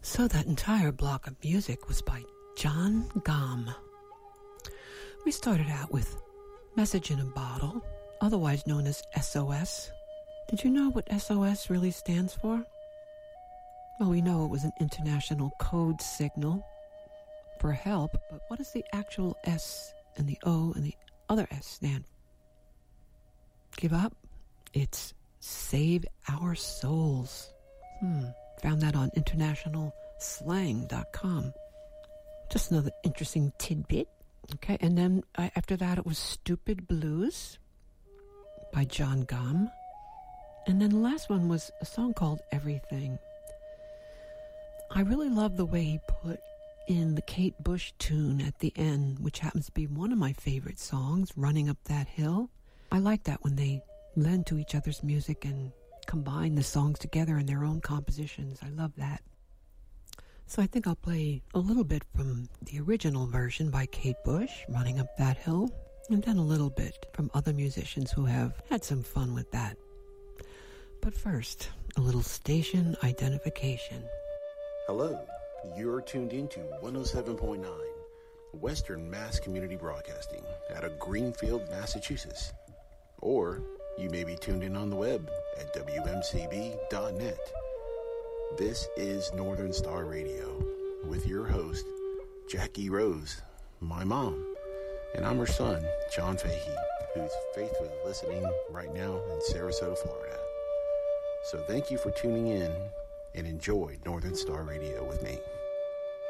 So that entire block of music was by John Gam. We started out with Message in a Bottle, otherwise known as SOS. Did you know what SOS really stands for? Well, we know it was an international code signal for help, but what does the actual S and the O and the other S stand for? Give up? It's Save Our Souls. Found that on internationalslang.com. Just another interesting tidbit. Okay, and then after that it was Stupid Blues by John Gam. And then the last one was a song called Everything. I really love the way he put in the Kate Bush tune at the end, which happens to be one of my favorite songs, Running Up That Hill. I like that when they lend to each other's music and combine the songs together in their own compositions. I love that. So I think I'll play a little bit from the original version by Kate Bush, Running Up That Hill, and then a little bit from other musicians who have had some fun with that. But first, a little station identification. Hello, you're tuned into 107.9 Western Mass Community Broadcasting out of Greenfield, Massachusetts. Or you may be tuned in on the web at WMCB.net. This is Northern Star Radio with your host, Jackie Rose, my mom, and I'm her son, John Fahey, who's faithfully listening right now in Sarasota, Florida. So thank you for tuning in and enjoy Northern Star Radio with me.